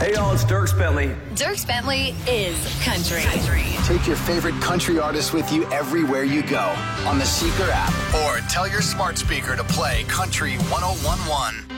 Hey, y'all, it's Dierks Bentley. Dierks Bentley is country. Take your favorite country artist with you everywhere you go on the Seeker app. Or tell your smart speaker to play Country 101.1.